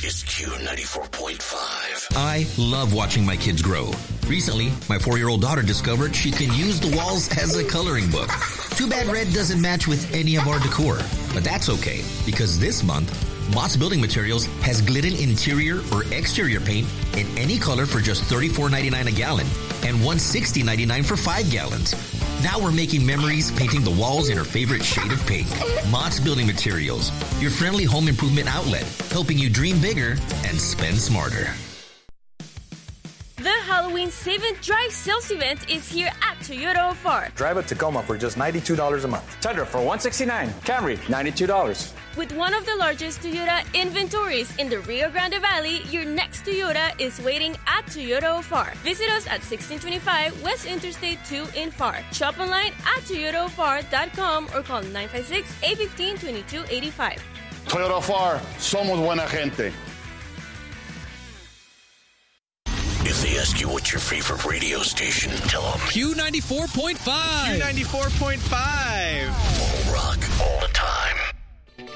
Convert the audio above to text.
is Q94.5. I love watching my kids grow. Recently, my 4-year-old daughter discovered she can use the walls as a coloring book. Too bad red doesn't match with any of our decor. But that's okay, because this month, Mott's Building Materials has Glidden interior or exterior paint in any color for just $34.99 a gallon and $160.99 for 5 gallons. Now we're making memories painting the walls in her favorite shade of pink. Mott's Building Materials, your friendly home improvement outlet, helping you dream bigger and spend smarter. The Halloween Save and Drive sales event is here at Toyota Ofar. Drive a Tacoma for just $92 a month. Tundra for $169. Camry, $92. With one of the largest Toyota inventories in the Rio Grande Valley, your next Toyota is waiting at Toyota Ofar. Visit us at 1625 West Interstate 2 in Far. Shop online at toyotaofar.com or call 956-815-2285. Toyota Ofar, somos buena gente. If they ask you what's your favorite radio station, tell them Q94.5. Q94.5. All rock, all the time.